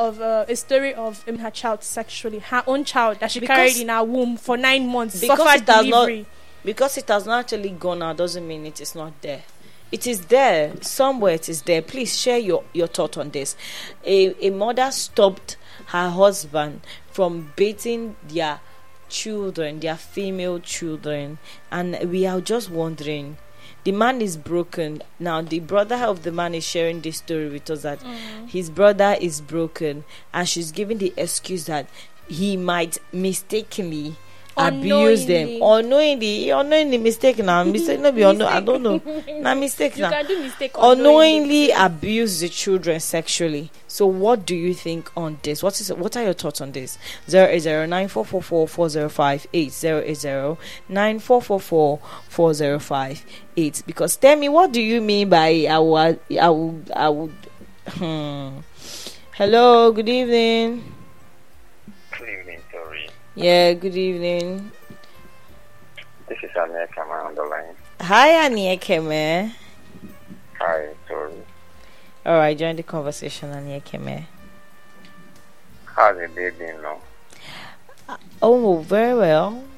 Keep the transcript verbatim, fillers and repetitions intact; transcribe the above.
of uh, a story of um, her child sexually, her own child that she Because- carried in her womb for nine months, Because suffered it has not- delivery. Because it has not actually gone out doesn't mean it is not there. It is there. Somewhere it is there. Please share your, your thought on this. A, a mother stopped her husband from bathing their children, their female children. And we are just wondering, the man is broken. Now, the brother of the man is sharing this story with us that Mm. his brother is broken. And she's giving the excuse that he might mistakenly abuse them Unknowingly. unknowingly unknowingly mistake now mistake no be unknown I don't know na mistake You now can do mistake unknowingly abuse the children sexually. So what do you think on this? What is what are your thoughts on this? Zero eight zero nine four four four four zero five eight zero eight zero nine four four four four zero five eight. Because tell me, what do you mean by I would I would I would hmm. Hello, good evening. Good evening, Tori. Yeah, good evening. This is Amir Kama on the line. Hi, Aniekeme. Hi, Tori. All right, join the conversation, Aniekeme. How's the baby now? Oh, very well.